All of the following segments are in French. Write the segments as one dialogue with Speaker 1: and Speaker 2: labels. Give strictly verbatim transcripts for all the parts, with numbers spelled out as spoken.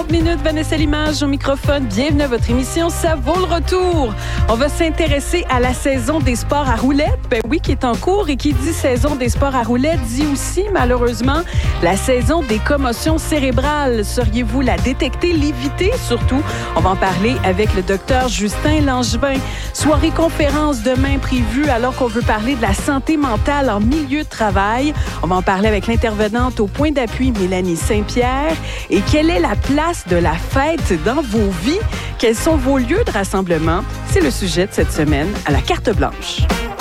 Speaker 1: minutes, Vanessa Limage au microphone. Bienvenue à votre émission Ça vaut le retour. On va s'intéresser à la saison des sports à roulettes. Ben oui, qui est en cours, et qui dit saison des sports à roulettes dit aussi, malheureusement, la saison des commotions cérébrales. Sauriez-vous la détecter, l'éviter surtout? On va en parler avec le docteur Justin Langevin. Soirée conférence demain prévue alors qu'on veut parler de la santé mentale en milieu de travail. On va en parler avec l'intervenante au point d'appui, Mélanie Saint-Pierre. Et quelle est la place de la fête dans vos vies? Quels sont vos lieux de rassemblement? C'est le sujet de cette semaine à la carte blanche.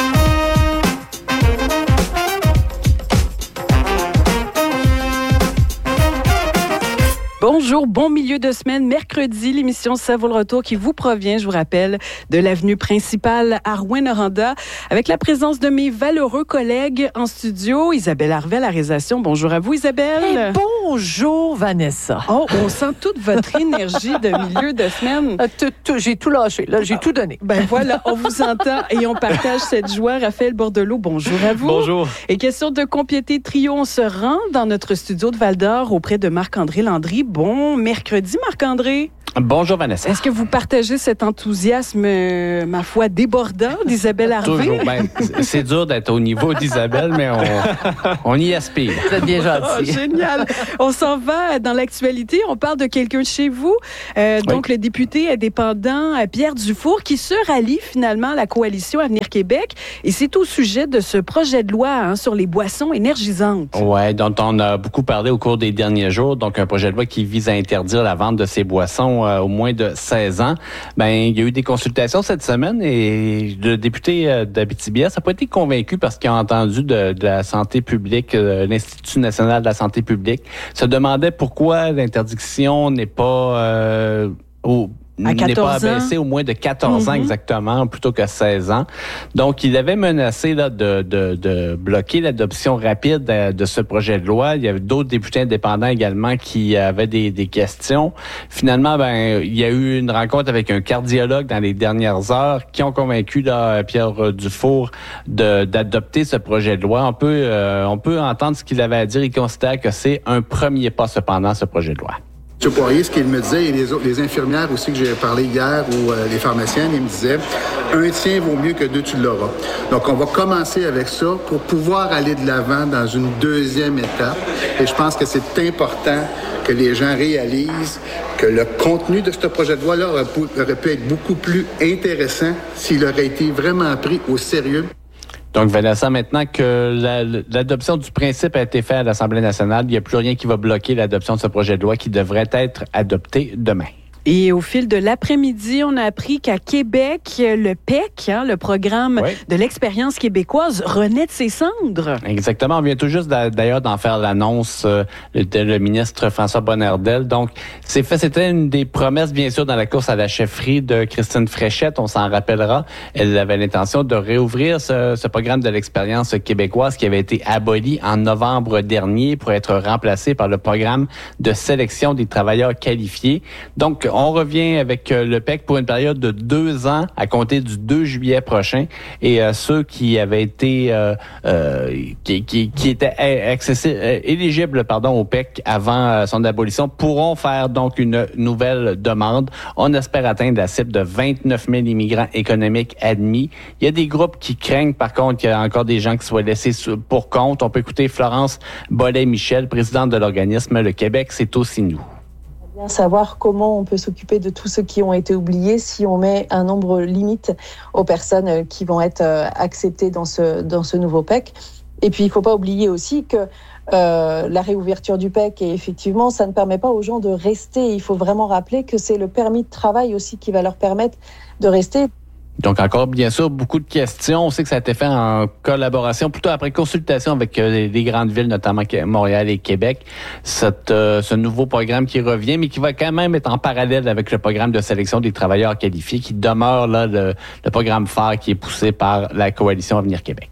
Speaker 1: Bonjour, bon milieu de semaine, mercredi, l'émission Ça vaut le retour qui vous provient, je vous rappelle, de l'avenue principale à Rouyn-Noranda, avec la présence de mes valeureux collègues en studio. Isabelle Harvey à la réalisation. Bonjour à vous, Isabelle.
Speaker 2: Hey, bonjour, Vanessa.
Speaker 1: Oh, on sent toute votre énergie de milieu de semaine.
Speaker 2: Euh, tout, tout, j'ai tout lâché, là, j'ai tout donné.
Speaker 1: Ben voilà, on vous entend et on partage cette joie. Raphaël Bordelot, bonjour à vous.
Speaker 3: Bonjour.
Speaker 1: Et question de compléter trio, on se rend dans notre studio de Val-d'Or auprès de Marc-André Landry. Bon mercredi, Marc-André.
Speaker 3: Bonjour, Vanessa.
Speaker 1: Est-ce que vous partagez cet enthousiasme, euh, ma foi, débordant d'Isabelle Harvey?
Speaker 3: Toujours. Ben, c'est dur d'être au niveau d'Isabelle, mais on, on y aspire.
Speaker 2: Vous êtes bien gentil.
Speaker 1: Oh, génial. On s'en va dans l'actualité. On parle de quelqu'un de chez vous. Euh, donc, oui. Le député indépendant Pierre Dufour qui se rallie finalement à la coalition Avenir Québec. Et c'est au sujet de ce projet de loi hein, sur les boissons énergisantes.
Speaker 3: Oui, dont on a beaucoup parlé au cours des derniers jours. Donc, un projet de loi qui vise à interdire la vente de ces boissons euh, au moins de seize ans. Ben, il y a eu des consultations cette semaine et le député euh, d'Abitibi-Est n'a pas été convaincu parce qu'il a entendu de, de la santé publique, euh, l'Institut national de la santé publique, se demandait pourquoi l'interdiction n'est pas euh, au
Speaker 1: À
Speaker 3: n'est pas
Speaker 1: quatorze ans.
Speaker 3: abaissé au moins de quatorze mm-hmm. ans exactement, plutôt que seize ans. Donc, il avait menacé là, de, de, de bloquer l'adoption rapide de, de ce projet de loi. Il y avait d'autres députés indépendants également qui avaient des, des questions. Finalement, ben, il y a eu une rencontre avec un cardiologue dans les dernières heures qui ont convaincu là, Pierre Dufour de, d'adopter ce projet de loi. On peut, euh, on peut entendre ce qu'il avait à dire. Il considère que c'est un premier pas, cependant, ce projet de loi.
Speaker 4: M. Poirier, ce qu'il me disait, et les, autres, les infirmières aussi que j'ai parlé hier, ou euh, les pharmaciennes, ils me disaient, un tien vaut mieux que deux, tu l'auras. Donc, on va commencer avec ça pour pouvoir aller de l'avant dans une deuxième étape. Et je pense que c'est important que les gens réalisent que le contenu de ce projet de loi-là aurait pu, aurait pu être beaucoup plus intéressant s'il aurait été vraiment pris au sérieux.
Speaker 3: Donc, Vanessa, maintenant que la, l'adoption du principe a été faite à l'Assemblée nationale, il n'y a plus rien qui va bloquer l'adoption de ce projet de loi qui devrait être adopté demain.
Speaker 1: Et au fil de l'après-midi, on a appris qu'à Québec, le P E C, hein, le programme oui. de l'expérience québécoise, renaît de ses cendres.
Speaker 3: Exactement. On vient tout juste d'ailleurs d'en faire l'annonce euh, de le ministre François Bonnardel. Donc, c'est fait, c'était une des promesses, bien sûr, dans la course à la chefferie de Christine Fréchette. On s'en rappellera. Elle avait l'intention de réouvrir ce, ce programme de l'expérience québécoise qui avait été aboli en novembre dernier pour être remplacé par le programme de sélection des travailleurs qualifiés. Donc, on revient avec le P E C pour une période de deux ans à compter du deux juillet prochain. Et euh, ceux qui avaient été euh, euh, qui, qui, qui étaient accessibles, euh, éligibles pardon, au P E C avant euh, son abolition pourront faire donc une nouvelle demande. On espère atteindre la cible de vingt-neuf mille immigrants économiques admis. Il y a des groupes qui craignent par contre qu'il y a encore des gens qui soient laissés pour compte. On peut écouter Florence Bollet-Michel, présidente de l'organisme Le Québec, c'est aussi nous.
Speaker 5: Savoir comment on peut s'occuper de tous ceux qui ont été oubliés si on met un nombre limite aux personnes qui vont être acceptées dans ce, dans ce nouveau P E C. Et puis, il ne faut pas oublier aussi que euh, la réouverture du P E C, et effectivement, ça ne permet pas aux gens de rester. Il faut vraiment rappeler que c'est le permis de travail aussi qui va leur permettre de rester.
Speaker 3: Donc, encore, bien sûr, beaucoup de questions. On sait que ça a été fait en collaboration, plutôt après consultation avec euh, les grandes villes, notamment Montréal et Québec. Cette, euh, ce nouveau programme qui revient, mais qui va quand même être en parallèle avec le programme de sélection des travailleurs qualifiés, qui demeure là le, le programme phare qui est poussé par la Coalition Avenir Québec.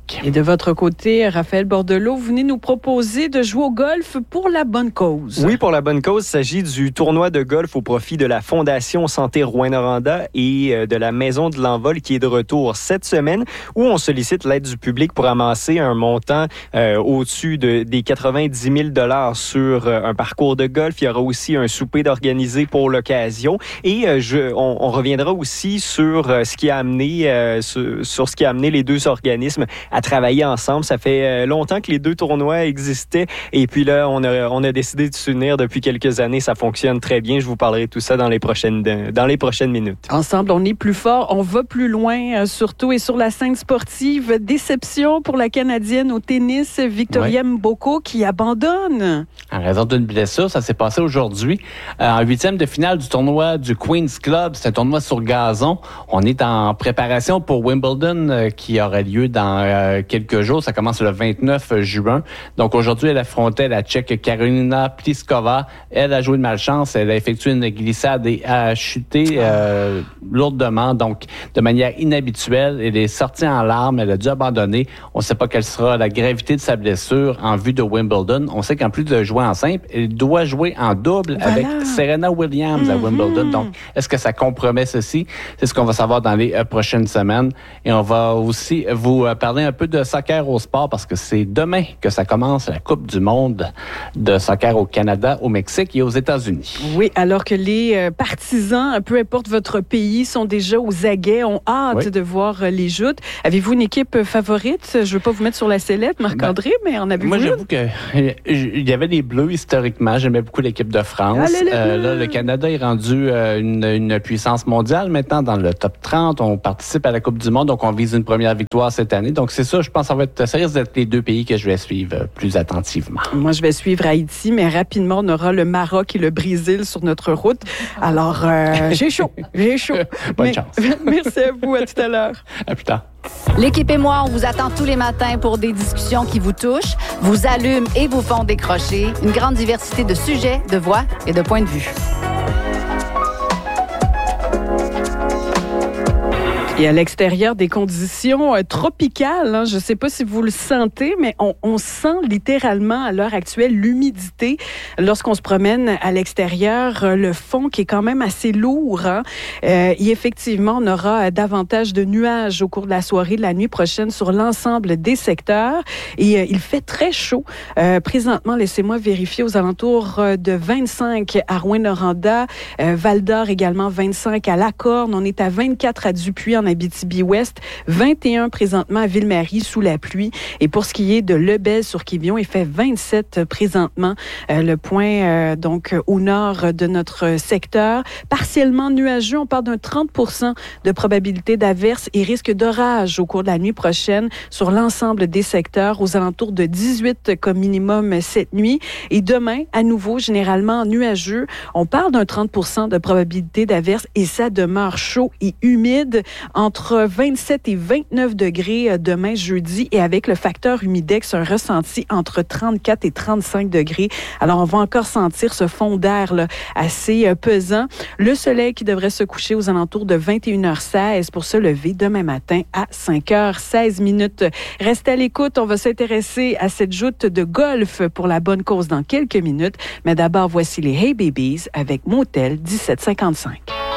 Speaker 3: Québec.
Speaker 1: Et de votre côté, Raphaël Bordelot, vous venez nous proposer de jouer au golf pour la bonne cause.
Speaker 6: Oui, pour la bonne cause. Il s'agit du tournoi de golf au profit de la Fondation Santé Rouyn-Noranda et de la Maison de l'Envol qui est de retour cette semaine, où on sollicite l'aide du public pour amasser un montant euh, au-dessus de, des quatre-vingt-dix mille dollars sur euh, un parcours de golf. Il y aura aussi un souper d'organisé pour l'occasion. Et euh, je, on, on reviendra aussi sur euh, ce qui a amené euh, sur, sur ce qui a amené les deux organismes à travailler ensemble. Ça fait euh, longtemps que les deux tournois existaient et puis là, on a, on a décidé de s'unir depuis quelques années. Ça fonctionne très bien. Je vous parlerai de tout ça dans les prochaines, dans les prochaines minutes.
Speaker 1: Ensemble, on est plus fort, on va plus loin, euh, surtout et sur la scène sportive. Déception pour la Canadienne au tennis, Victoria ouais. Mboko, qui abandonne.
Speaker 3: En raison d'une blessure, ça s'est passé aujourd'hui. Euh, en huitième de finale du tournoi du Queen's Club, c'est un tournoi sur gazon. On est en préparation pour Wimbledon euh, qui aura lieu dans euh, quelques jours. Ça commence le vingt-neuf juin. Donc aujourd'hui, elle affrontait la Tchèque Karolina Pliskova. Elle a joué de malchance. Elle a effectué une glissade et a chuté euh, lourdement, donc de manière inhabituelle. Elle est sortie en larmes. Elle a dû abandonner. On ne sait pas quelle sera la gravité de sa blessure en vue de Wimbledon. On sait qu'en plus de jouer en simple, elle doit jouer en double voilà. avec Serena Williams mm-hmm. à Wimbledon. Donc, est-ce que ça compromet ceci? C'est ce qu'on va savoir dans les euh, prochaines semaines. Et on va aussi vous euh, parler un peu de soccer au sport parce que c'est demain que ça commence la Coupe du monde de soccer au Canada, au Mexique et aux États-Unis.
Speaker 1: Oui, alors que les euh, partisans, peu importe votre pays, sont déjà aux aguets, ont hâte oui. de voir euh, les joutes. Avez-vous une équipe favorite? Je ne veux pas vous mettre sur la sellette, Marc-André, ben, mais en avez-vous
Speaker 3: Moi, j'avoue que il y avait des Bleus historiquement. J'aimais beaucoup l'équipe de France.
Speaker 1: Allez,
Speaker 3: euh, là, le Canada est rendu euh, une, une puissance mondiale maintenant dans le top trente. On participe à la Coupe du monde, donc on vise une première victoire cette année. Donc c'est ça, je pense que ça va être, ça risque d'être les deux pays que je vais suivre euh, plus attentivement.
Speaker 1: Moi, je vais suivre Haïti, mais rapidement, on aura le Maroc et le Brésil sur notre route. Alors, euh, j'ai chaud, j'ai chaud.
Speaker 3: Bonne
Speaker 1: mais,
Speaker 3: chance.
Speaker 1: Merci à vous, à tout à l'heure.
Speaker 3: À plus tard.
Speaker 7: L'équipe et moi, on vous attend tous les matins pour des discussions qui vous touchent, vous allument et vous font décrocher. Une grande diversité de sujets, de voix et de points de vue.
Speaker 1: Et à l'extérieur, des conditions euh, tropicales. Hein, je ne sais pas si vous le sentez, mais on, on sent littéralement à l'heure actuelle l'humidité lorsqu'on se promène à l'extérieur. Euh, le fond qui est quand même assez lourd. Hein. Euh, et effectivement, on aura euh, davantage de nuages au cours de la soirée de la nuit prochaine sur l'ensemble des secteurs. Et euh, il fait très chaud. Euh, présentement, laissez-moi vérifier aux alentours de vingt-cinq à Rouyn-Noranda, euh, Val-d'Or également vingt-cinq à Lacorne. On est à vingt-quatre à Dupuis en Abitibi-Ouest, vingt et un présentement à Ville-Marie sous la pluie. Et pour ce qui est de Lebel sur Quévillon, il fait vingt-sept présentement, euh, le point euh, donc au nord de notre secteur. Partiellement nuageux, on parle d'un trente pour cent de probabilité d'averse et risque d'orage au cours de la nuit prochaine sur l'ensemble des secteurs, aux alentours de dix-huit comme minimum cette nuit. Et demain, à nouveau, généralement nuageux, on parle d'un trente pour cent de probabilité d'averse et ça demeure chaud et humide. Entre vingt-sept et vingt-neuf degrés demain jeudi et avec le facteur humidex, un ressenti entre trente-quatre et trente-cinq degrés. Alors, on va encore sentir ce fond d'air là, assez euh, pesant. Le soleil qui devrait se coucher aux alentours de vingt et une heures seize pour se lever demain matin à cinq heures seize minutes. Restez à l'écoute, on va s'intéresser à cette joute de golf pour la bonne cause dans quelques minutes. Mais d'abord, voici les Hey Babies avec Motel dix-sept cinquante-cinq.